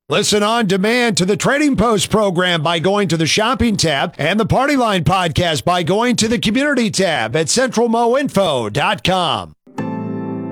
Listen on demand to the Trading Post program by going to the shopping tab and the Party Line podcast by going to the community tab at centralmoinfo.com.